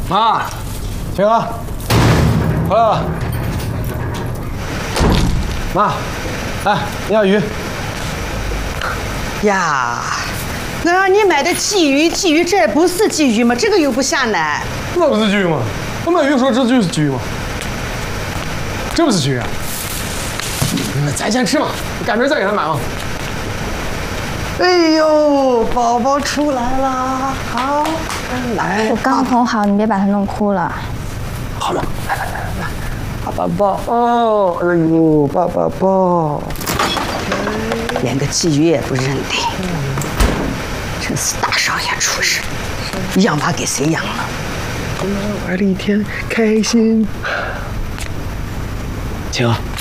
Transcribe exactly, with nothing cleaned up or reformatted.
妈，晴儿，回来了。妈，来鲶鸭鱼。 呀，我让你买的鲫鱼，鲫鱼这不是鲫鱼吗？这个又不下奶。 那不是鲫鱼吗？我买鱼说这就是鲫鱼吗？这不是鲫鱼啊？那咱先吃嘛，赶明儿再给他买嘛。 哎呦，宝宝出来了，好，来。 我刚哄好，你别把他弄哭了。 好了，来来来来来，爸爸抱哦，哎呦，爸爸抱。 连个鲫鱼也不认得，真是大少爷出身，养娃给谁养了？ 玩了一天，开心。晴。